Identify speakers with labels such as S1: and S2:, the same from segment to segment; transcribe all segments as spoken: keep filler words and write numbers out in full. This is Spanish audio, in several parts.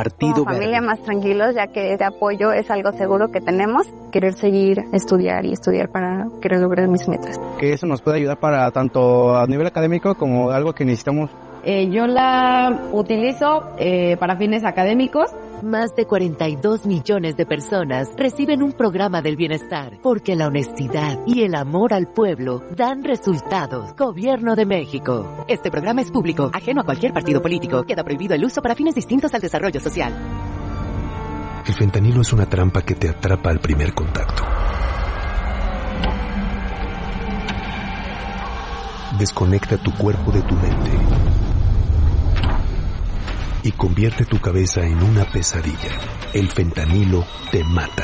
S1: Partido
S2: Como familia
S1: Verde.
S2: más tranquilos, ya que ese apoyo es algo seguro que tenemos. Querer seguir estudiar y estudiar para querer lograr mis metas.
S3: Que eso nos puede ayudar para tanto a nivel académico como algo que necesitamos.
S4: Eh, yo la utilizo eh, para fines académicos.
S5: Más de cuarenta y dos millones de personas reciben un programa del bienestar, porque la honestidad y el amor al pueblo dan resultados. Gobierno de México. Este programa es público, ajeno a cualquier partido político. Queda prohibido el uso para fines distintos al desarrollo social.
S6: El fentanilo es una trampa que te atrapa al primer contacto. Desconecta tu cuerpo de tu mente y convierte tu cabeza en una pesadilla. El fentanilo te mata.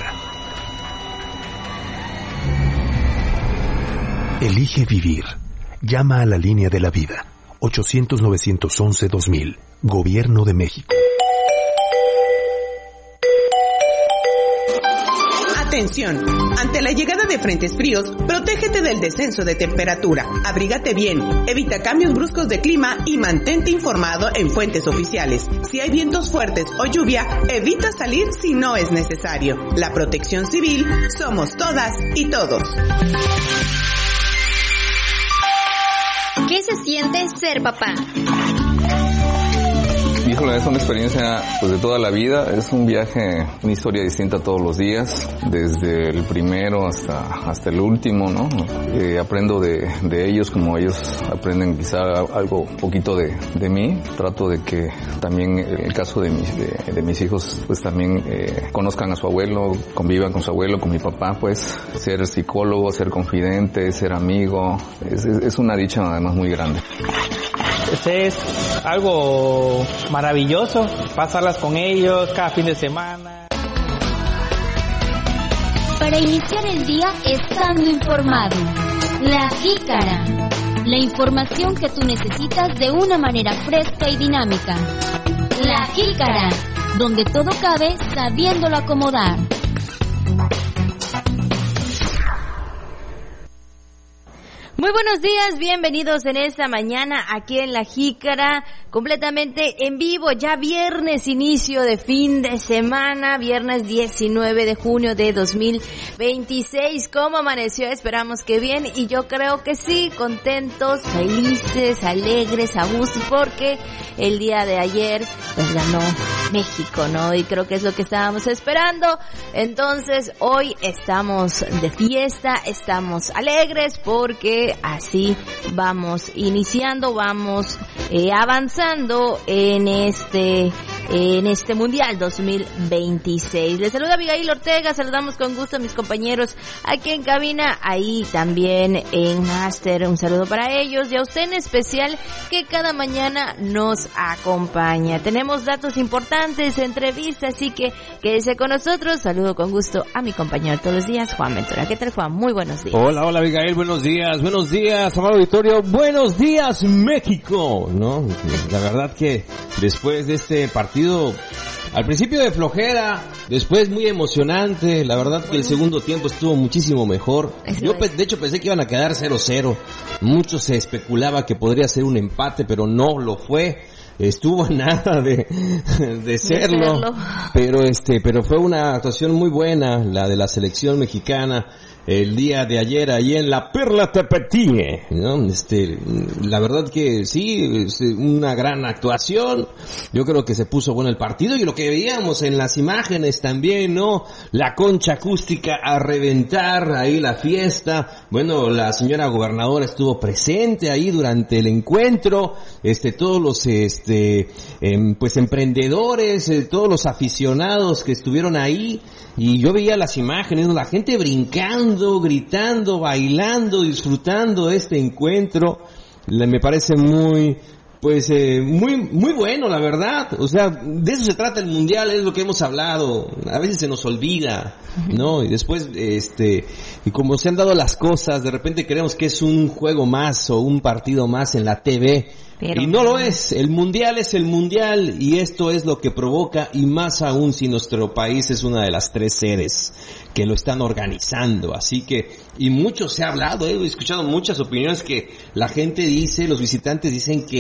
S6: Elige vivir. Llama a la línea de la vida. ochocientos, novecientos once, dos mil. Gobierno de México.
S7: Atención, ante la llegada de frentes fríos, protégete del descenso de temperatura, abrígate bien, evita cambios bruscos de clima y mantente informado en fuentes oficiales. Si hay vientos fuertes o lluvia, evita salir si no es necesario. La Protección Civil somos todas y todos.
S8: ¿Qué se siente ser papá?
S9: Híjole, es una experiencia pues de toda la vida, es un viaje, una historia distinta todos los días, desde el primero hasta hasta el último, ¿no? Eh, aprendo de, de ellos como ellos aprenden quizá algo poquito de, de mí. Trato de que también en el caso de mis, de, de mis hijos pues también eh, conozcan a su abuelo, convivan con su abuelo, con mi papá, pues ser psicólogo, ser confidente, ser amigo, es, es, es una dicha además muy grande.
S10: Este es algo maravilloso, pasarlas con ellos cada fin de semana.
S8: Para iniciar el día estando informado. La Jícara. La información que tú necesitas de una manera fresca y dinámica. La Jícara, donde todo cabe sabiéndolo acomodar.
S11: Muy buenos días, bienvenidos en esta mañana aquí en La Jícara, completamente en vivo, ya viernes, inicio de fin de semana, viernes diecinueve de junio de dos mil veintiséis. ¿Cómo amaneció? Esperamos que bien, y yo creo que sí, contentos, felices, alegres, a gusto, porque el día de ayer pues ganó México, ¿no? Y creo que es lo que estábamos esperando. Entonces hoy estamos de fiesta, estamos alegres porque así vamos iniciando, vamos eh, avanzando en este en este Mundial dos mil veintiséis. Les saluda Abigail Ortega, saludamos con gusto a mis compañeros aquí en cabina, ahí también en Master, un saludo para ellos y a usted en especial que cada mañana nos acompaña. Tenemos datos importantes, entrevistas, así que quédese con nosotros. Saludo con gusto a mi compañero todos los días, Juan Ventura. ¿Qué tal, Juan? Muy buenos días.
S12: Hola, hola Abigail, buenos días, buenos días, amado auditorio, buenos días México, ¿no? La verdad que después de este partido, al principio de flojera, después muy emocionante, la verdad que el segundo tiempo estuvo muchísimo mejor. Yo de hecho pensé que iban a quedar cero cero, mucho se especulaba que podría ser un empate, pero no lo fue. Estuvo nada de, de serlo, de serlo, pero este, pero fue una actuación muy buena la de la selección mexicana el día de ayer ahí en la Perla Tapatíe, ¿no? Este, la verdad que sí, es una gran actuación. Yo creo que se puso bueno el partido y lo que veíamos en las imágenes también, ¿no? La concha acústica a reventar, ahí la fiesta. Bueno, la señora gobernadora estuvo presente ahí durante el encuentro. Este, todos los, este, eh, pues emprendedores, eh, todos los aficionados que estuvieron ahí. Y yo veía las imágenes, ¿no? La gente brincando, gritando, bailando, disfrutando de este encuentro. Me parece muy, pues, eh, muy, muy bueno, la verdad. O sea, de eso se trata el Mundial, es lo que hemos hablado. A veces se nos olvida, ¿no? Y después, este, y como se han dado las cosas, de repente creemos que es un juego más o un partido más en la T V. Pero y no lo es, el Mundial es el Mundial y esto es lo que provoca, y más aún si nuestro país es una de las tres sedes que lo están organizando, así que, y mucho se ha hablado, he escuchado muchas opiniones que la gente dice, los visitantes dicen que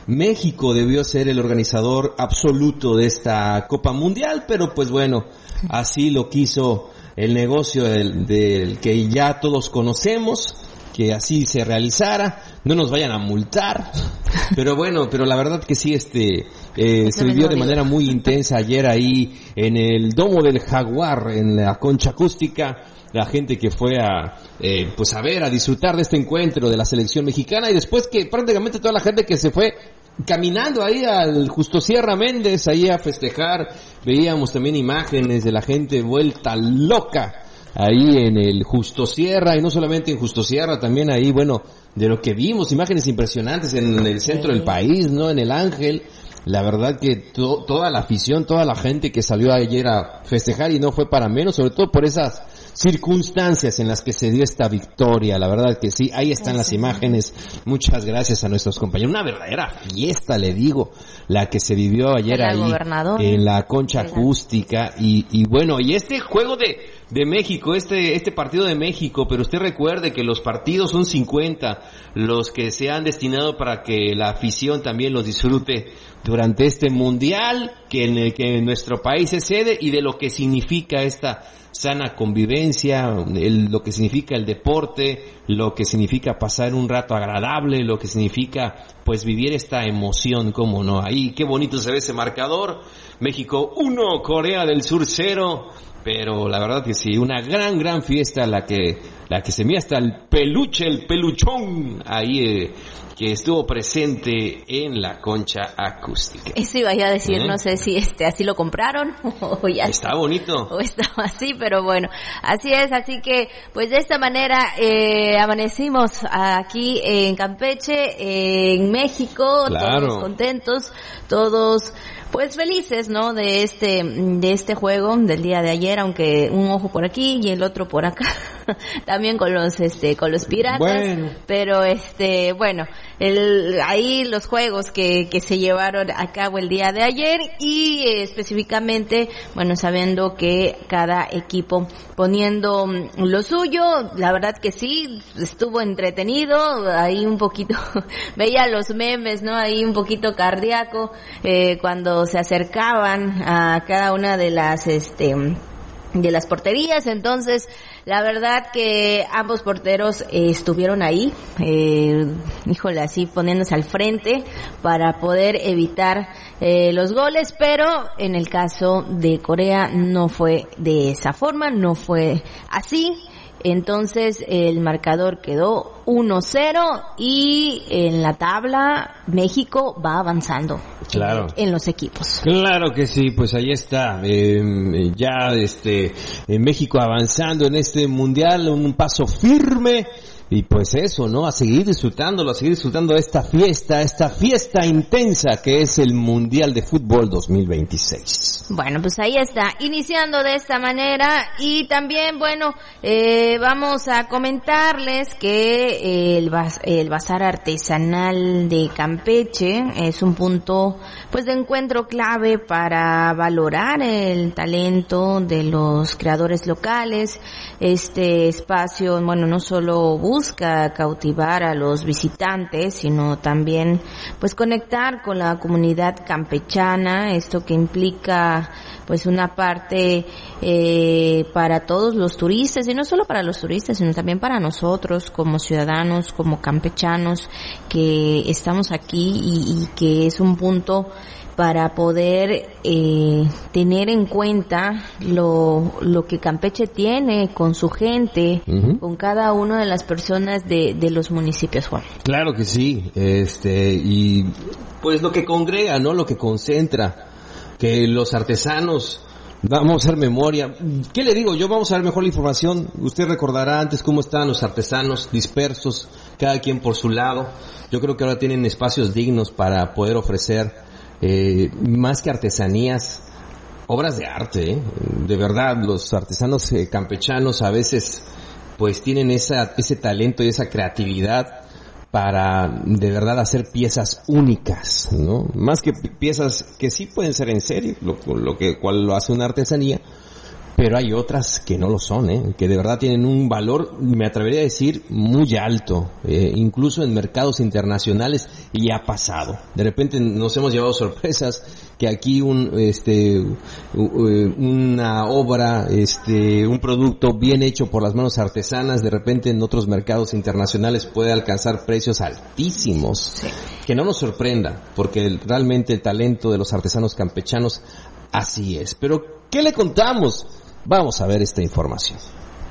S12: México debió ser el organizador absoluto de esta Copa Mundial, pero pues bueno, así lo quiso el negocio del, del que ya todos conocemos, que así se realizara, no nos vayan a multar, pero bueno, pero la verdad que sí, este, eh, se vivió de manera muy intensa ayer ahí en el Domo del Jaguar, en la Concha Acústica, la gente que fue a, eh, pues a ver, a disfrutar de este encuentro de la selección mexicana, y después que prácticamente toda la gente que se fue caminando ahí al Justo Sierra Méndez, ahí a festejar, veíamos también imágenes de la gente vuelta loca ahí en el Justo Sierra, y no solamente en Justo Sierra, también ahí, bueno, de lo que vimos, imágenes impresionantes en el centro del país, ¿no? En el Ángel, la verdad que to- toda la afición, toda la gente que salió ayer a festejar, y no fue para menos, sobre todo por esas circunstancias en las que se dio esta victoria, la verdad que sí, ahí están las imágenes, muchas gracias a nuestros compañeros, una verdadera fiesta, le digo, la que se vivió ayer ahí en la Concha Acústica, y, y bueno, y este juego de, de México, este, este partido de México, pero usted recuerde que los partidos son cincuenta, los que se han destinado para que la afición también los disfrute durante este mundial, que en el que nuestro país es sede, y de lo que significa esta sana convivencia, el, lo que significa el deporte, lo que significa pasar un rato agradable, lo que significa pues vivir esta emoción, cómo no. Ahí qué bonito se ve ese marcador, México uno, Corea del Sur cero, pero la verdad que sí, una gran gran fiesta la que la que se mira hasta el peluche, el peluchón ahí eh, que estuvo presente en la Concha Acústica.
S11: Eso iba yo a decir,
S12: ¿Eh?
S11: no sé si este así lo compraron o ya
S12: está bonito
S11: o estaba así, pero bueno, así es, así que pues de esta manera eh, amanecimos aquí en Campeche, en México,
S12: claro,
S11: todos contentos, todos pues felices, ¿no? De este de este juego del día de ayer, aunque un ojo por aquí y el otro por acá, también con los este con los piratas, bueno. pero este bueno, el ahí los juegos que que se llevaron a cabo el día de ayer, y eh, específicamente, bueno, sabiendo que cada equipo poniendo lo suyo, la verdad que sí, estuvo entretenido, ahí un poquito, veía los memes, ¿no? Ahí un poquito cardíaco, eh, cuando se acercaban a cada una de las, este, de las porterías. Entonces, la verdad que ambos porteros eh, estuvieron ahí, eh, híjole, así poniéndose al frente para poder evitar eh, los goles, pero en el caso de Corea no fue de esa forma, no fue así. Entonces el marcador quedó uno cero y en la tabla México va avanzando.
S12: Claro.
S11: En los equipos.
S12: Claro que sí, pues ahí está, eh, ya este, en México avanzando en este mundial, un paso firme. Y pues eso, ¿no? A seguir disfrutándolo, a seguir disfrutando de esta fiesta, esta fiesta intensa que es el Mundial de Fútbol dos mil veintiséis.
S11: Bueno, pues ahí está, iniciando de esta manera, y también, bueno, eh, vamos a comentarles que el, baz- el bazar artesanal de Campeche es un punto, pues, de encuentro clave para valorar el talento de los creadores locales. Este espacio, bueno, no solo busca busca cautivar a los visitantes, sino también pues conectar con la comunidad campechana, esto que implica pues una parte eh, para todos los turistas, y no solo para los turistas, sino también para nosotros como ciudadanos, como campechanos que estamos aquí, y, y que es un punto para poder eh, tener en cuenta lo lo que Campeche tiene con su gente, uh-huh. con cada una de las personas de, de los municipios, Juan.
S12: Claro que sí, este, y pues lo que congrega, ¿no? Lo que concentra, que los artesanos, vamos a hacer memoria. ¿Qué le digo? Yo vamos a ver mejor la información. Usted recordará antes cómo estaban los artesanos dispersos, cada quien por su lado. Yo creo que ahora tienen espacios dignos para poder ofrecer Eh, más que artesanías, obras de arte, ¿eh? De verdad, los artesanos eh, campechanos a veces pues tienen esa, ese talento y esa creatividad para de verdad hacer piezas únicas, ¿no? Más que piezas que sí pueden ser en serie, lo, lo que cual lo hace una artesanía, pero hay otras que no lo son, ¿eh? Que de verdad tienen un valor, me atrevería a decir, muy alto, eh, incluso en mercados internacionales, y ha pasado. De repente nos hemos llevado sorpresas que aquí un este una obra, este un producto bien hecho por las manos artesanas, de repente en otros mercados internacionales puede alcanzar precios altísimos. Sí. Que no nos sorprenda, porque realmente el talento de los artesanos campechanos así es. Pero ¿qué le contamos? Vamos a ver esta información.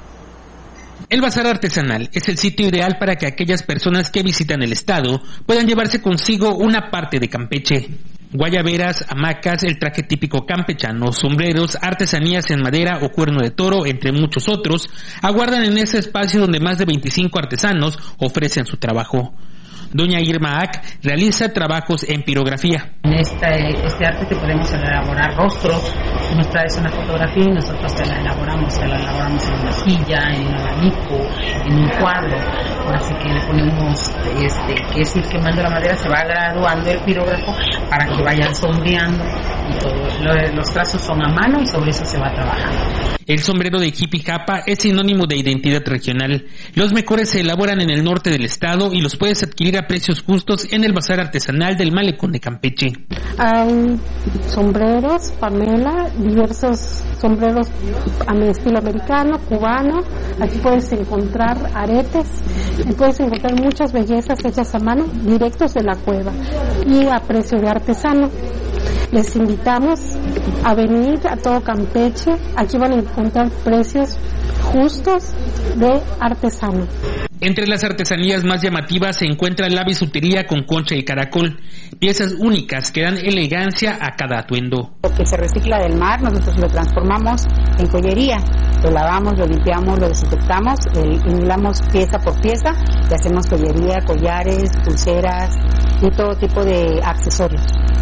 S1: El Bazar Artesanal es el sitio ideal para que aquellas personas que visitan el estado puedan llevarse consigo una parte de Campeche. Guayaberas, hamacas, el traje típico campechano, sombreros, artesanías en madera o cuerno de toro, entre muchos otros, aguardan en ese espacio donde más de veinticinco artesanos ofrecen su trabajo. Doña Irma Ack realiza trabajos en pirografía.
S13: En este, este arte te podemos elaborar rostros, tú nos traes una fotografía y nosotros te la elaboramos, te la elaboramos en una silla, en un abanico, en un cuadro. Así que le ponemos, este, que es ir quemando la madera, se va graduando el pirógrafo para que vayan sombreando y todo. Los trazos son a mano y sobre eso se va trabajando.
S1: El sombrero de Jipijapa es sinónimo de identidad regional. Los mejores se elaboran en el norte del estado y los puedes adquirir a precios justos en el Bazar Artesanal del Malecón de Campeche.
S14: Hay sombreros, Pamela, diversos sombreros a mi estilo americano, cubano. Aquí puedes encontrar aretes y puedes encontrar muchas bellezas hechas a mano, directos de la cueva y a precio de artesano. Les invitamos a venir a todo Campeche. Aquí van a encontrar precios justos de artesano.
S1: Entre las artesanías más llamativas se encuentra la bisutería con concha y caracol, piezas únicas que dan elegancia a cada atuendo.
S13: Lo que se recicla del mar, nosotros lo transformamos en joyería, lo lavamos, lo limpiamos, lo desinfectamos, hilamos pieza por pieza y hacemos joyería, collares, pulseras y todo tipo de accesorios.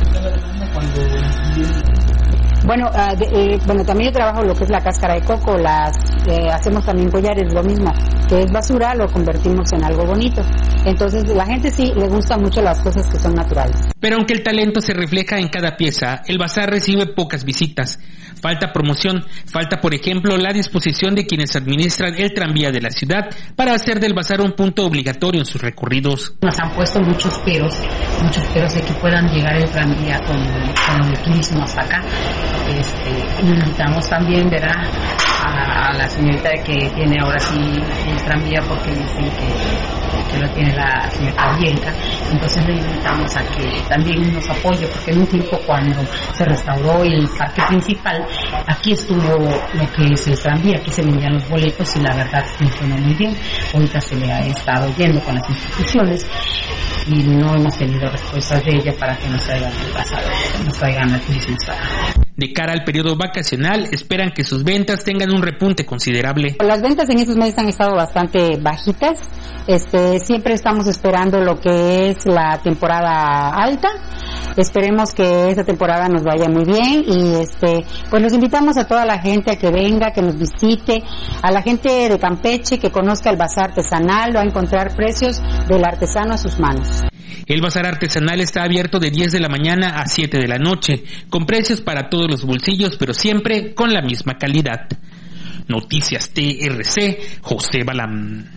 S13: Bueno, uh, de, eh, bueno, también yo trabajo lo que es la cáscara de coco, las eh, hacemos también collares, lo mismo, que es basura, lo convertimos en algo bonito. Entonces, la gente sí le gusta mucho las cosas que son naturales.
S1: Pero aunque el talento se refleja en cada pieza, el bazar recibe pocas visitas. Falta promoción, falta por ejemplo la disposición de quienes administran el tranvía de la ciudad para hacer del bazar un punto obligatorio en sus recorridos.
S13: Nos han puesto muchos peros, muchos peros de que puedan llegar el tranvía con, con el turismo hasta acá. Este, invitamos también, ¿verdad?, a, a la señorita que tiene ahora sí el tranvía, porque dicen que, que lo tiene la señorita Bielka. Entonces le invitamos a que también nos apoye, porque en un tiempo cuando se restauró el parque principal, aquí estuvo lo que es el tranvía, aquí se vendían los boletos y la verdad funcionó muy bien. Ahorita se le ha estado yendo con las instituciones y no hemos tenido respuestas de ella para que nos traigan el pasado, nos traigan al turismo.
S1: De cara al periodo vacacional, esperan que sus ventas tengan un repunte considerable.
S13: Las ventas en estos meses han estado bastante bajitas. Este, siempre estamos esperando lo que es la temporada alta. Esperemos que esta temporada nos vaya muy bien y este, pues los invitamos a toda la gente a que venga, que nos visite, a la gente de Campeche que conozca el bazar artesanal, va a encontrar precios del artesano a sus manos.
S1: El bazar artesanal está abierto de diez de la mañana a siete de la noche, con precios para todos los bolsillos, pero siempre con la misma calidad. Noticias T R C, José Balam.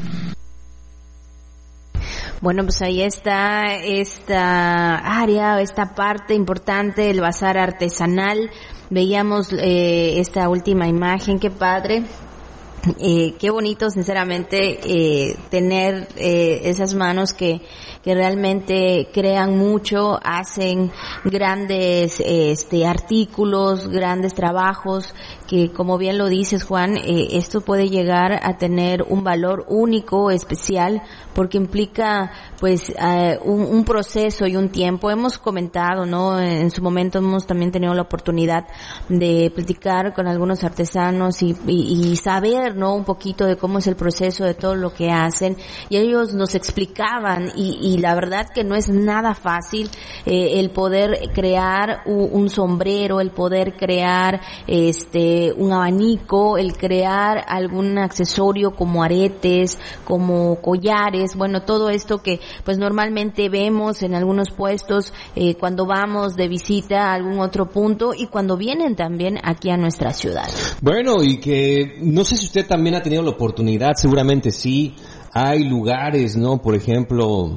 S11: Bueno, pues ahí está esta área, esta parte importante del bazar artesanal. Veíamos eh, esta última imagen, qué padre. Eh, qué bonito, sinceramente, eh, tener eh, esas manos que, que realmente crean mucho, hacen grandes eh, este artículos, grandes trabajos, que como bien lo dices, Juan, eh, esto puede llegar a tener un valor único, especial, porque implica pues eh, un, un proceso y un tiempo. Hemos comentado, ¿no? En su momento hemos también tenido la oportunidad de platicar con algunos artesanos y, y, y saber conocer, ¿no? Un poquito de cómo es el proceso de todo lo que hacen, y ellos nos explicaban, y, y la verdad que no es nada fácil eh, el poder crear un, un sombrero, el poder crear este un abanico, el crear algún accesorio como aretes, como collares, bueno, todo esto que pues normalmente vemos en algunos puestos eh, cuando vamos de visita a algún otro punto y cuando vienen también aquí a nuestra ciudad.
S12: Bueno, y que no sé si usted también ha tenido la oportunidad, seguramente sí, hay lugares, ¿no? Por ejemplo,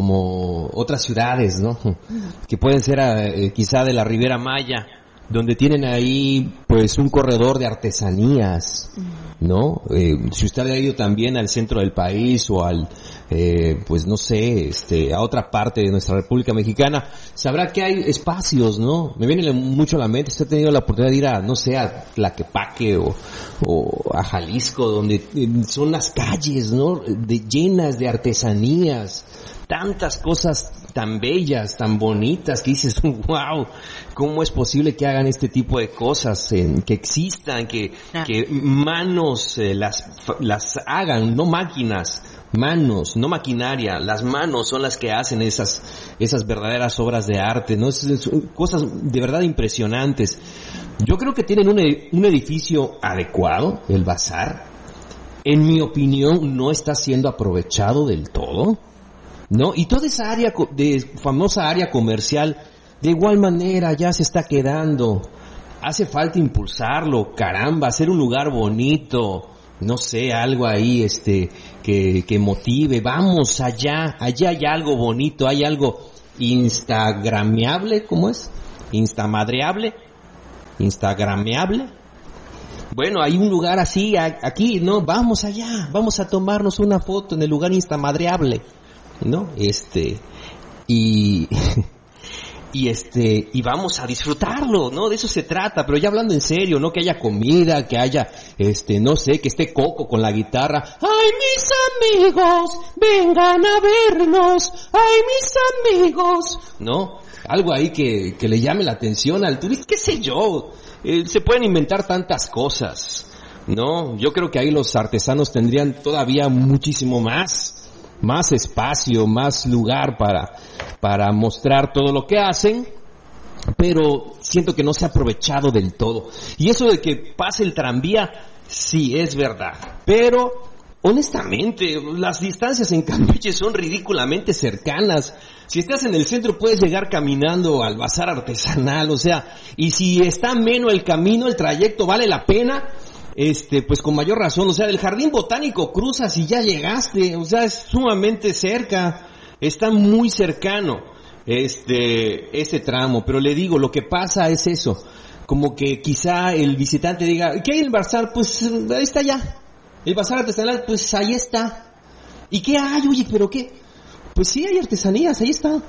S12: como otras ciudades, ¿no? Que pueden ser eh, quizá de la Riviera Maya, donde tienen ahí pues un corredor de artesanías, ¿no? Eh, si usted ha ido también al centro del país o al, eh, pues no sé, este, a otra parte de nuestra República Mexicana, sabrá que hay espacios, ¿no? Me viene mucho a la mente, usted ha tenido la oportunidad de ir a, no sé, a Tlaquepaque o, o a Jalisco, donde son las calles, ¿no? De, llenas de artesanías, tantas cosas tan bellas, tan bonitas, que dices, wow, ¿cómo es posible que hagan este tipo de cosas, en, que existan, que, ah. que manos eh, las, las hagan, no máquinas, manos, no maquinaria, las manos son las que hacen esas, esas verdaderas obras de arte, ¿no? Es, es, cosas de verdad impresionantes. Yo creo que tienen un, un edificio adecuado, el bazar. En mi opinión, no está siendo aprovechado del todo, ¿no? Y toda esa área, de famosa área comercial, de igual manera ya se está quedando. Hace falta impulsarlo, caramba, hacer un lugar bonito, no sé, algo ahí, este, que, que motive. Vamos allá, allá hay algo bonito, hay algo instagrameable, ¿cómo es? Instamadreable, instagrameable. Bueno, hay un lugar así, aquí, ¿no? Vamos allá, vamos a tomarnos una foto en el lugar instamadreable, ¿no? Este, y, y este, y vamos a disfrutarlo, ¿no? De eso se trata, pero ya hablando en serio, ¿no? Que haya comida, que haya, este, no sé, que esté Coco con la guitarra. ¡Ay, mis amigos, vengan a vernos! ¡Ay, mis amigos! ¿No? Algo ahí que, que le llame la atención al turista, qué sé yo, eh, se pueden inventar tantas cosas, ¿no? Yo creo que ahí los artesanos tendrían todavía muchísimo más, más espacio, más lugar para, para mostrar todo lo que hacen, pero siento que no se ha aprovechado del todo. Y eso de que pase el tranvía, sí, es verdad, pero honestamente, las distancias en Campeche son ridículamente cercanas. Si estás en el centro puedes llegar caminando al bazar artesanal, o sea, y si está ameno el camino, el trayecto vale la pena, este, pues con mayor razón, o sea, del Jardín Botánico cruzas y ya llegaste, o sea, es sumamente cerca, está muy cercano, este, ese tramo, pero le digo, lo que pasa es eso, como que quizá el visitante diga, ¿qué hay en el bazar? Pues ahí está ya. El bazar artesanal, pues ahí está. ¿Y qué hay? Oye, ¿pero qué? Pues sí, hay artesanías, ahí está.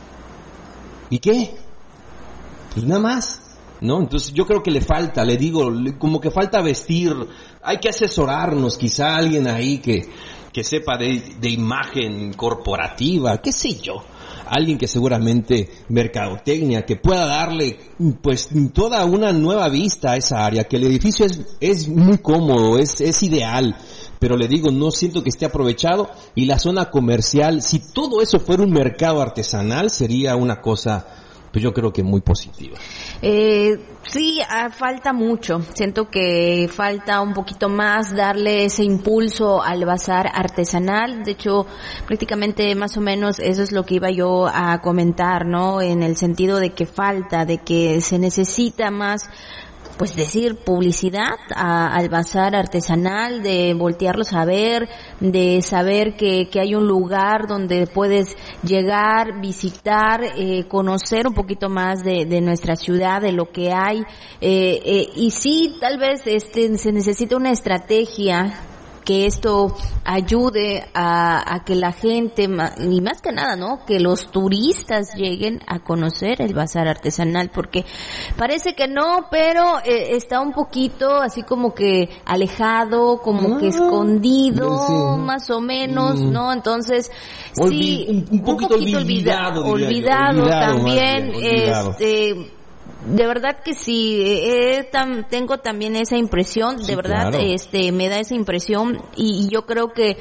S12: ¿Y qué? Pues nada más, ¿no? Entonces yo creo que le falta, le digo, le, como que falta vestir. Hay que asesorarnos, quizá alguien ahí que, que sepa de, de imagen corporativa, qué sé yo. Alguien que seguramente mercadotecnia, que pueda darle pues toda una nueva vista a esa área, que el edificio es, es muy cómodo, es, es ideal, pero le digo, no siento que esté aprovechado, y la zona comercial, si todo eso fuera un mercado artesanal, sería una cosa, pues yo creo que muy positiva.
S11: Eh, sí, ah, falta mucho. Siento que falta un poquito más darle ese impulso al bazar artesanal. De hecho, prácticamente más o menos eso es lo que iba yo a comentar, ¿no? En el sentido de que falta, de que se necesita más, pues decir, publicidad a, al bazar artesanal, de voltearlos a ver, de saber que, que hay un lugar donde puedes llegar, visitar, eh, conocer un poquito más de, de nuestra ciudad, de lo que hay, eh, eh, y sí, tal vez este se necesita una estrategia que esto ayude a, a que la gente, y más que nada, ¿no? Que los turistas lleguen a conocer el bazar artesanal, porque parece que no, pero eh, está un poquito así como que alejado, como ah, que escondido, sí, más o menos, mm. ¿no? Entonces,
S12: Olvi-
S11: sí,
S12: un, un, poquito un poquito olvidado,
S11: olvidado, olvidado, olvidado también, olvidado. este... de verdad que sí, eh, tam, tengo también esa impresión, de sí, verdad, claro. este, me da esa impresión y, y yo creo que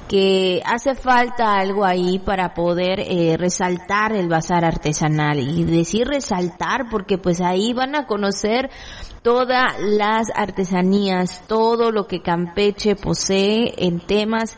S11: que hace falta algo ahí para poder eh, resaltar el bazar artesanal y decir resaltar porque pues ahí van a conocer todas las artesanías, todo lo que Campeche posee en temas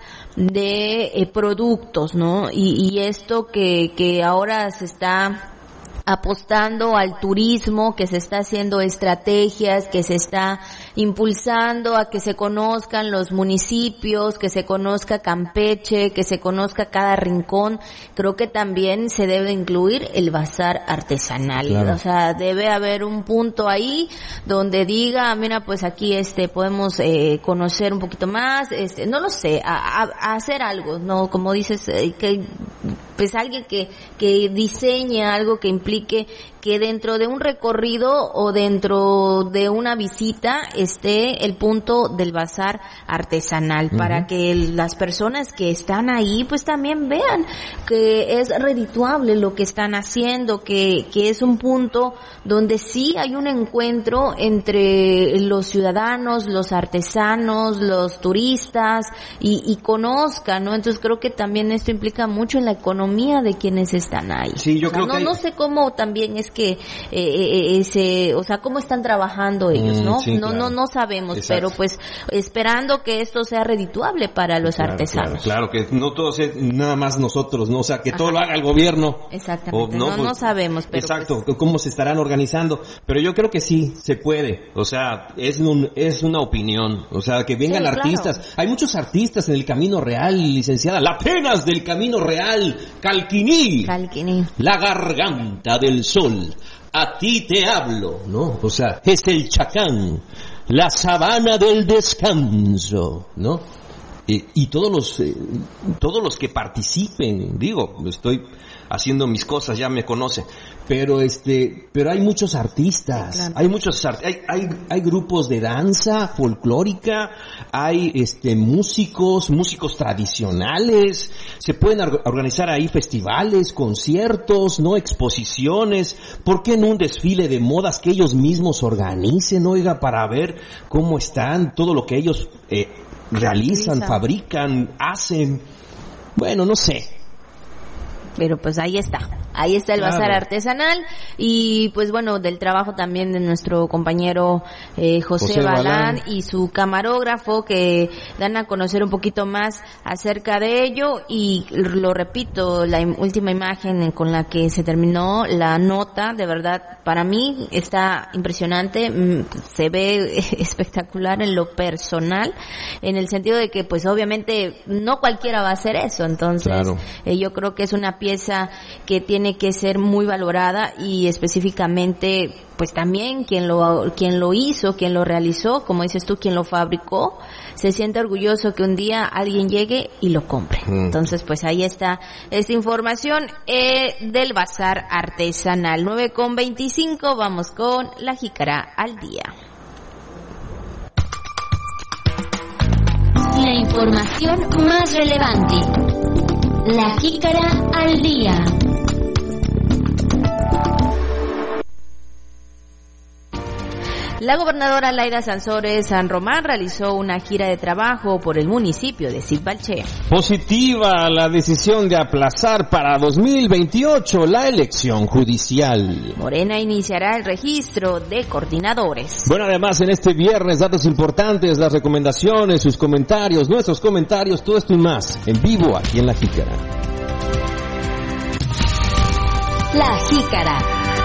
S11: de eh, productos, ¿no? Y, y esto que, que ahora se está apostando al turismo, que se está haciendo estrategias, que se está impulsando a que se conozcan los municipios, que se conozca Campeche, que se conozca cada rincón. Creo que también se debe incluir el bazar artesanal. Claro. O sea, debe haber un punto ahí donde diga, mira, pues aquí este podemos eh, conocer un poquito más, este, no lo sé, a, a, a hacer algo, no, como dices, eh, que pues alguien que que diseñe algo que implique que dentro de un recorrido o dentro de una visita esté el punto del bazar artesanal, uh-huh. para que las personas que están ahí pues también vean que es redituable lo que están haciendo, que, que es un punto donde sí hay un encuentro entre los ciudadanos, los artesanos, los turistas y, y conozcan, ¿no? Entonces creo que también esto implica mucho en la economía de quienes están ahí.
S12: Sí, yo
S11: o sea,
S12: creo
S11: no,
S12: que hay...
S11: no sé cómo también es que eh, ese, o sea, cómo están trabajando ellos, ¿no?
S12: Mm, sí,
S11: no,
S12: claro.
S11: no, no sabemos,
S12: Exacto.
S11: pero pues esperando que esto sea redituable para los
S12: claro,
S11: artesanos.
S12: Claro, claro, que no todo sea nada más nosotros, ¿no? O sea, que Ajá. todo lo haga el gobierno.
S11: Exactamente,
S12: O,
S11: no,
S12: no,
S11: no
S12: pues,
S11: sabemos, pero
S12: exacto,
S11: pues...
S12: cómo se estarán organizando, pero yo creo que sí, se puede, o sea, es un, es una opinión, o sea, que vengan sí, artistas, claro. Hay muchos artistas en el Camino Real, licenciada, la penas del Camino Real, Calquiní,
S11: Calquiní,
S12: la garganta del sol, a ti te hablo, ¿no? O sea, es el Chacán, la sabana del descanso, ¿no? Eh, y todos los, eh, todos los que participen, digo, estoy haciendo mis cosas, ya me conoce, pero este, pero hay muchos artistas, claro. hay muchos art- hay, hay, hay grupos de danza folclórica, hay este músicos, músicos tradicionales, se pueden or- organizar ahí festivales, conciertos, no exposiciones, ¿por qué no un desfile de modas que ellos mismos organicen, oiga, para ver cómo están, todo lo que ellos eh, realizan, Utiliza. fabrican, hacen, bueno, no sé.
S11: Pero pues ahí está, ahí está el claro. bazar artesanal y pues bueno, del trabajo también de nuestro compañero eh, José, José Balán, Balán y su camarógrafo que dan a conocer un poquito más acerca de ello y lo repito, la im- última imagen con la que se terminó la nota, de verdad, para mí está impresionante, se ve espectacular en lo personal, en el sentido de que pues obviamente no cualquiera va a hacer eso, entonces claro. eh, yo creo que es una pieza que tiene que ser muy valorada y específicamente pues también quien lo quien lo hizo, quien lo realizó, como dices tú, quien lo fabricó, se siente orgulloso que un día alguien llegue y lo compre. Mm. Entonces pues ahí está esta información eh, del bazar artesanal. nueve con veinticinco, vamos con la jícara al día.
S8: La información más relevante. La jícara al día.
S11: La gobernadora Laida Sansores San Román realizó una gira de trabajo por el municipio de Sitbalché.
S12: Positiva la decisión de aplazar para dos mil veintiocho la elección judicial.
S11: Morena iniciará el registro de coordinadores.
S12: Bueno, además en este viernes datos importantes, las recomendaciones, sus comentarios, nuestros comentarios, todo esto y más en vivo aquí en La Jícara.
S8: La Jícara.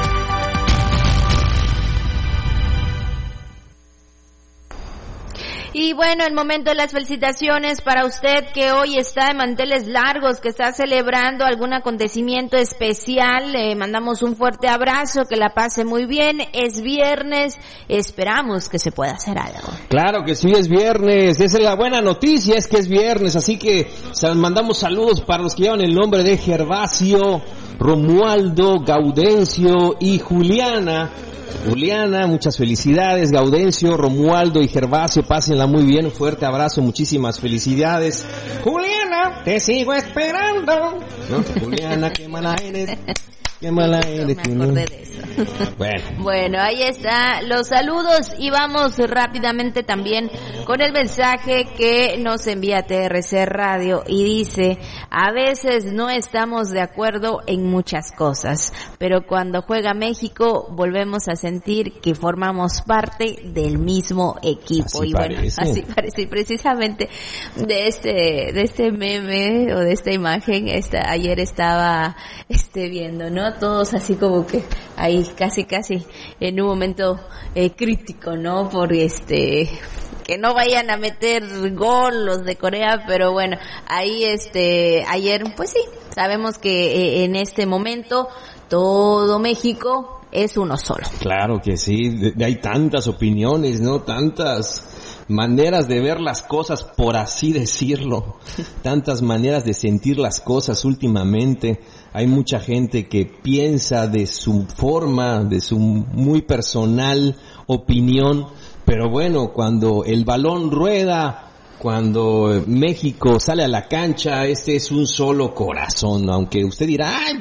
S11: Y bueno, el momento de las felicitaciones para usted que hoy está de manteles largos, que está celebrando algún acontecimiento especial. Le mandamos un fuerte abrazo, que la pase muy bien. Es viernes, esperamos que se pueda hacer algo.
S12: Claro que sí, es viernes. Esa es la buena noticia, es que es viernes. Así que mandamos saludos para los que llevan el nombre de Gervasio, Romualdo, Gaudencio y Juliana. Juliana, muchas felicidades, Gaudencio, Romualdo y Gervasio, pásenla muy bien, un fuerte abrazo, muchísimas felicidades. Juliana, te sigo esperando. ¿No? Juliana, qué mala eres. Qué mala eres,
S11: me acordé de eso.
S12: Bueno.
S11: Bueno, ahí está los saludos y vamos rápidamente también con el mensaje que nos envía T R C Radio y dice: a veces no estamos de acuerdo en muchas cosas, pero cuando juega México volvemos a sentir que formamos parte del mismo equipo.
S12: Así
S11: y
S12: parece.
S11: bueno, así parece. Y precisamente de este de este meme o de esta imagen, esta ayer estaba este viendo, ¿no? Todos así como que ahí casi casi en un momento eh, crítico, ¿no? Por este que no vayan a meter gol los de Corea, pero bueno, ahí este ayer pues sí, sabemos que eh, en este momento todo México es uno solo.
S12: Claro que sí, de, de hay tantas opiniones, ¿no? Tantas maneras de ver las cosas, por así decirlo, tantas maneras de sentir las cosas últimamente. Hay mucha gente que piensa de su forma, de su muy personal opinión, pero bueno, cuando el balón rueda, cuando México sale a la cancha, este es un solo corazón, aunque usted dirá, ¡ay,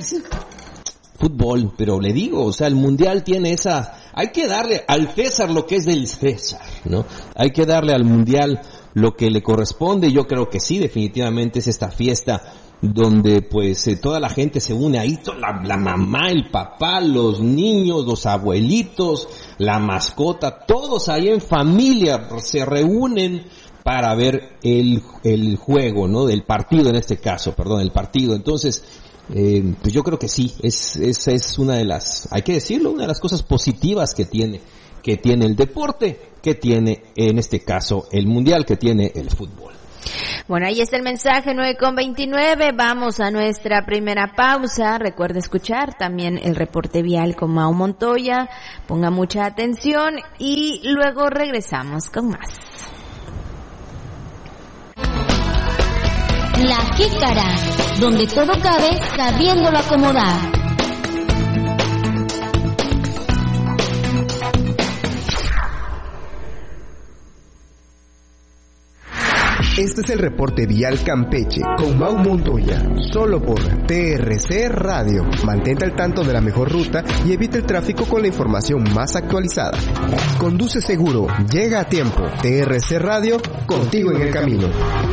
S12: fútbol! Pero le digo, o sea, el mundial tiene esa, hay que darle al César lo que es del César, ¿no? Hay que darle al mundial lo que le corresponde. Yo creo que sí, definitivamente es esta fiesta donde pues eh, toda la gente se une ahí, la, la mamá, el papá, los niños, los abuelitos, la mascota, todos ahí en familia se reúnen para ver el, el juego, ¿no? Del partido en este caso, perdón, el partido. Entonces, eh, pues yo creo que sí, es, es, es una de las, hay que decirlo, una de las cosas positivas que tiene, que tiene el deporte, que tiene en este caso el mundial, que tiene el fútbol.
S11: Bueno, ahí está el mensaje, nueve con veintinueve. Vamos a nuestra primera pausa. Recuerda escuchar también el reporte vial con Mau Montoya. Ponga mucha atención y luego regresamos con más.
S8: La Jícara, donde todo cabe sabiéndolo acomodar.
S15: Este es el reporte vial Campeche con Mau Montoya, solo por T R C Radio. Mantente al tanto de la mejor ruta y evita el tráfico con la información más actualizada. Conduce seguro, llega a tiempo. T R C Radio, contigo en el camino.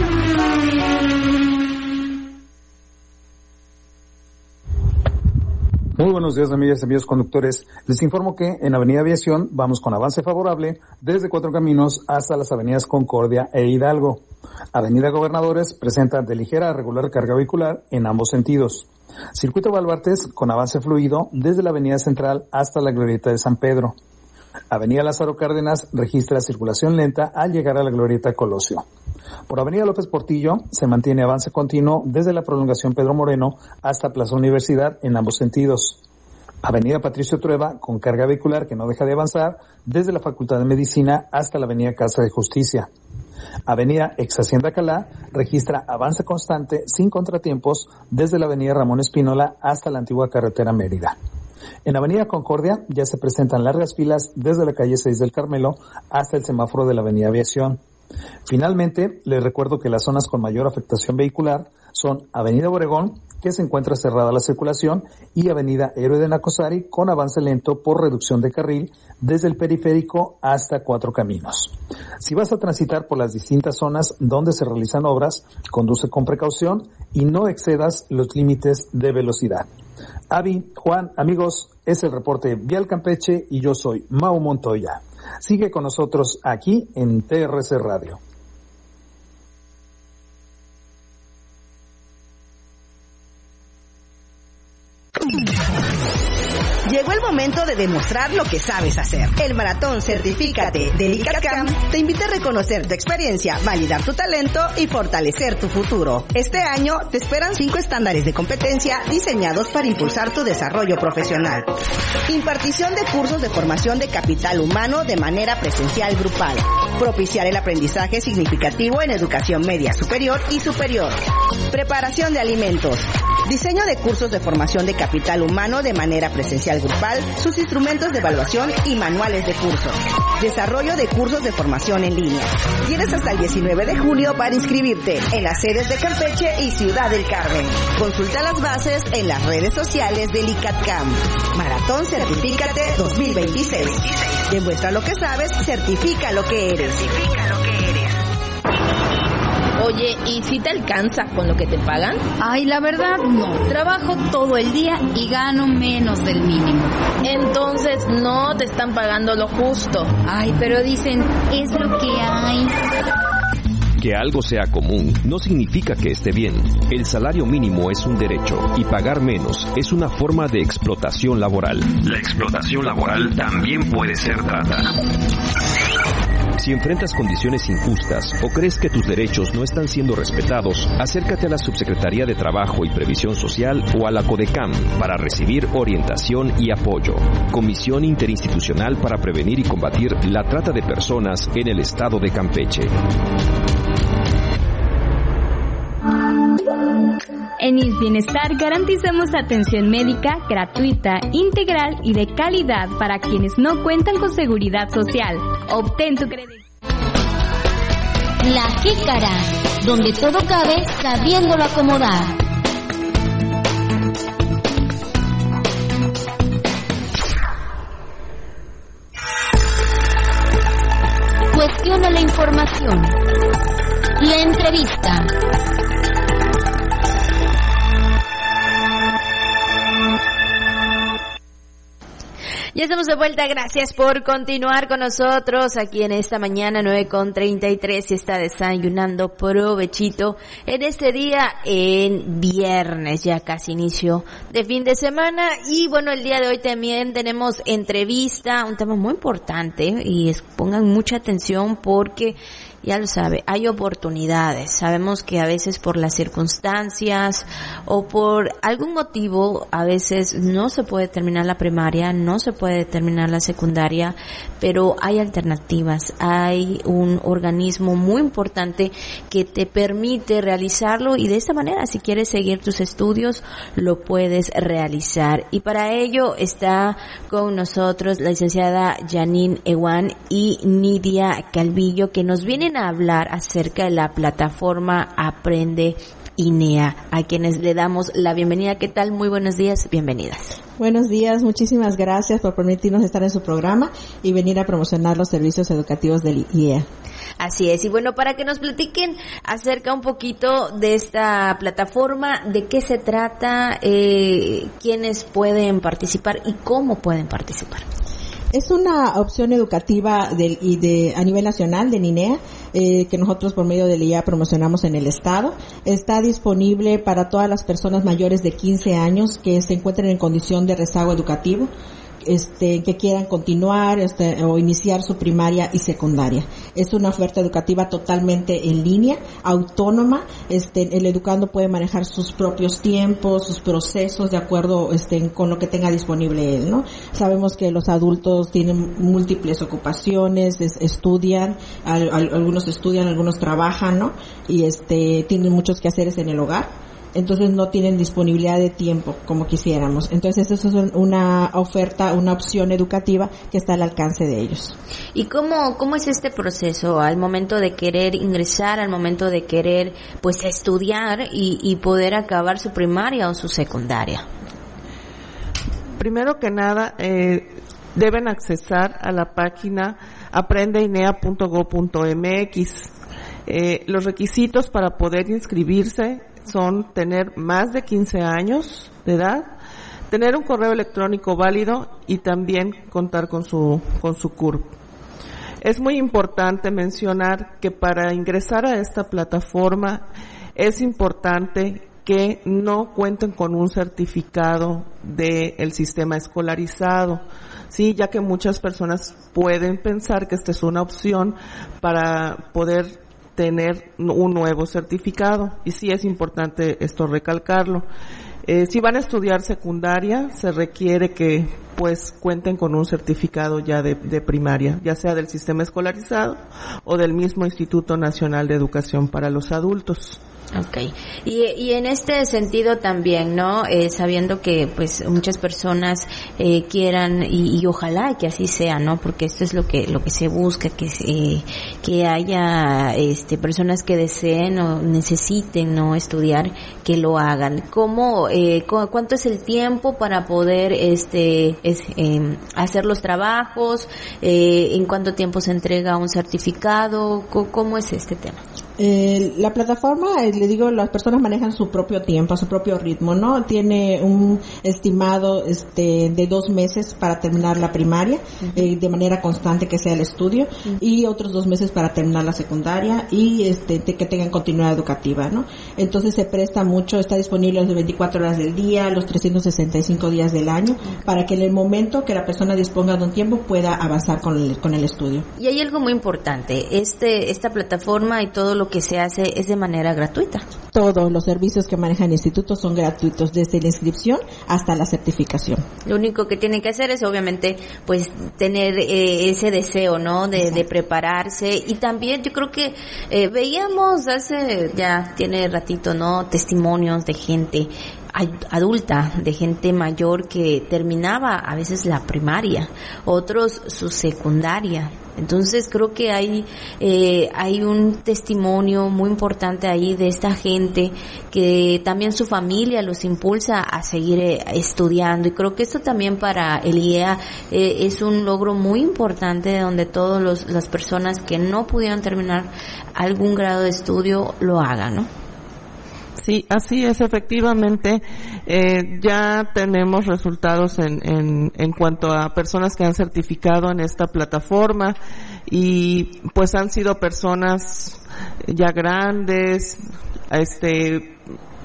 S16: Muy buenos días, amigas y amigos conductores. Les informo que en Avenida Aviación vamos con avance favorable desde Cuatro Caminos hasta las avenidas Concordia e Hidalgo. Avenida Gobernadores presenta de ligera a regular carga vehicular en ambos sentidos. Circuito Baluartes con avance fluido desde la Avenida Central hasta la Glorieta de San Pedro. Avenida Lázaro Cárdenas registra circulación lenta al llegar a la Glorieta Colosio. Por Avenida López Portillo se mantiene avance continuo desde la prolongación Pedro Moreno hasta Plaza Universidad en ambos sentidos. Avenida Patricio Trueba con carga vehicular que no deja de avanzar desde la Facultad de Medicina hasta la Avenida Casa de Justicia. Avenida Ex Hacienda Calá registra avance constante sin contratiempos desde la Avenida Ramón Espínola hasta la antigua carretera Mérida. En Avenida Concordia ya se presentan largas filas desde la calle seis del Carmelo hasta el semáforo de la Avenida Aviación. Finalmente, les recuerdo que las zonas con mayor afectación vehicular son Avenida Obregón, que se encuentra cerrada la circulación, y Avenida Héroe de Nacosari, con avance lento por reducción de carril desde el periférico hasta Cuatro Caminos. Si vas a transitar por las distintas zonas donde se realizan obras, conduce con precaución y no excedas los límites de velocidad. Avi, Juan, amigos, es el reporte Vial Campeche y yo soy Mau Montoya. Sigue con nosotros aquí en T R C Radio.
S17: Llegó el momento de demostrar lo que sabes hacer. El Maratón Certifícate del ICATCAM te invita a reconocer tu experiencia, validar tu talento y fortalecer tu futuro. Este año te esperan cinco estándares de competencia diseñados para impulsar tu desarrollo profesional. Impartición de cursos de formación de capital humano de manera presencial grupal. Propiciar el aprendizaje significativo en educación media superior y superior. Preparación de alimentos. Diseño de cursos de formación de capital humano de manera presencial grupal, sus instrumentos de evaluación y manuales de curso. Desarrollo de cursos de formación en línea. Tienes hasta el diecinueve de julio para inscribirte en las sedes de Campeche y Ciudad del Carmen. Consulta las bases en las redes sociales del ICATCAM. Maratón Certifícate dos mil veintiséis. Demuestra lo que sabes, certifica lo que eres. Certifica lo que eres.
S11: Oye, ¿y si te alcanza con lo que te pagan?
S18: Ay, la verdad no. Trabajo todo el día y gano menos del mínimo.
S11: Entonces no te están pagando lo justo.
S18: Ay, pero dicen, es lo que hay.
S6: Que algo sea común no significa que esté bien. El salario mínimo es un derecho y pagar menos es una forma de explotación laboral. La explotación laboral también puede ser trata. Si enfrentas condiciones injustas o crees que tus derechos no están siendo respetados, acércate a la Subsecretaría de Trabajo y Previsión Social o a la CODECAM para recibir orientación y apoyo. Comisión Interinstitucional para Prevenir y Combatir la Trata de Personas en el Estado de Campeche.
S19: En I S Bienestar garantizamos atención médica gratuita, integral y de calidad para quienes no cuentan con seguridad social. Obtén tu crédito.
S8: La Jícara, donde todo cabe sabiéndolo acomodar. Cuestiona la información. La entrevista.
S11: Ya estamos de vuelta, gracias por continuar con nosotros aquí en esta mañana nueve con treinta y tres. Si está desayunando, provechito en este día, en viernes, ya casi inicio de fin de semana. Y bueno, el día de hoy también tenemos entrevista, un tema muy importante, y es, pongan mucha atención porque ya lo sabe, hay oportunidades. Sabemos que a veces por las circunstancias o por algún motivo a veces no se puede terminar la primaria, no se puede terminar la secundaria, pero hay alternativas. Hay un organismo muy importante que te permite realizarlo y de esta manera, si quieres seguir tus estudios, lo puedes realizar. Y para ello está con nosotros la licenciada Janine Ewan y Nidia Calvillo, que nos vienen a hablar acerca de la plataforma Aprende I N E A, a quienes le damos la bienvenida. ¿Qué tal? Muy buenos días, bienvenidas.
S20: Buenos días, muchísimas gracias por permitirnos estar en su programa y venir a promocionar los servicios educativos del I E A.
S11: Así es, y bueno, para que nos platiquen acerca un poquito de esta plataforma, de qué se trata, eh, quiénes pueden participar y cómo pueden participar.
S20: Es una opción educativa del, y de, a nivel nacional de N I N E A, eh, que nosotros por medio del I E A promocionamos en el Estado. Está disponible para todas las personas mayores de quince años que se encuentren en condición de rezago educativo, este, que quieran continuar este, o iniciar su primaria y secundaria. Es una oferta educativa totalmente en línea, autónoma. Este, el educando puede manejar sus propios tiempos, sus procesos de acuerdo este, con lo que tenga disponible él, ¿no? Sabemos que los adultos tienen múltiples ocupaciones, es, estudian, al, al, algunos estudian, algunos trabajan, ¿no? Y este, tienen muchos quehaceres en el hogar. Entonces no tienen disponibilidad de tiempo como quisiéramos. Entonces eso es una oferta, una opción educativa que está al alcance de ellos.
S11: ¿Y cómo, cómo es este proceso al momento de querer ingresar, al momento de querer pues estudiar y, y poder acabar su primaria o su secundaria?
S21: Primero que nada, eh, deben accesar a la página aprende I N E A punto gob punto m x. Eh, los requisitos para poder inscribirse son tener más de quince años de edad, tener un correo electrónico válido y también contar con su con su C U R P. Es muy importante mencionar que para ingresar a esta plataforma es importante que no cuenten con un certificado del sistema escolarizado, sí, ya que muchas personas pueden pensar que esta es una opción para poder tener un nuevo certificado, y sí es importante esto recalcarlo. Eh, si van a estudiar secundaria, se requiere que pues cuenten con un certificado ya de, de primaria, ya sea del sistema escolarizado o del mismo Instituto Nacional de Educación para los Adultos.
S11: Okay. Y, y en este sentido también, ¿no? Eh, sabiendo que pues muchas personas eh, quieran y, y ojalá que así sea, ¿no? Porque esto es lo que lo que se busca, que eh, que haya este personas que deseen o necesiten no estudiar, que lo hagan. ¿Cómo eh, cu- cuánto es el tiempo para poder este es, eh, hacer los trabajos? Eh, ¿En cuánto tiempo se entrega un certificado? ¿Cómo, cómo es este tema?
S20: Eh, la plataforma, eh, le digo, las personas manejan su propio tiempo, su propio ritmo, ¿no? Tiene un estimado este de dos meses para terminar la primaria, uh-huh. eh, de manera constante que sea el estudio, uh-huh. y otros dos meses para terminar la secundaria y este de, que tengan continuidad educativa, ¿no? Entonces se presta mucho, está disponible las veinticuatro horas del día, los trescientos sesenta y cinco días del año, uh-huh. para que en el momento que la persona disponga de un tiempo pueda avanzar con el, con el estudio.
S11: Y hay algo muy importante, este esta plataforma y todo lo que se hace es de manera gratuita.
S20: Todos los servicios que maneja el instituto son gratuitos, desde la inscripción hasta la certificación.
S11: Lo único que tienen que hacer es obviamente pues tener eh, ese deseo, ¿no? De, de prepararse. Y también yo creo que eh, veíamos hace ya tiene ratito, ¿no? Testimonios de gente adulta, de gente mayor que terminaba a veces la primaria, otros su secundaria. Entonces creo que hay eh, hay un testimonio muy importante ahí de esta gente que también su familia los impulsa a seguir eh, estudiando, y creo que esto también para el I E A eh, es un logro muy importante, donde todas los, las personas que no pudieron terminar algún grado de estudio lo hagan, ¿no?
S21: Sí, así es, efectivamente. Eh, ya tenemos resultados en, en, en cuanto a personas que han certificado en esta plataforma, y pues han sido personas ya grandes, este,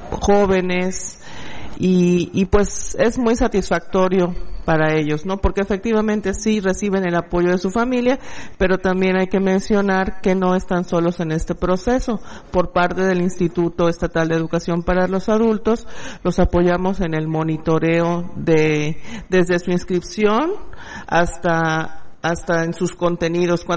S21: jóvenes, y, y pues es muy satisfactorio para ellos, ¿no? Porque efectivamente sí reciben el apoyo de su familia, pero también hay que mencionar que no están solos en este proceso. Por parte del Instituto Estatal de Educación para los Adultos, los apoyamos en el monitoreo de, desde su inscripción hasta, hasta en sus contenidos.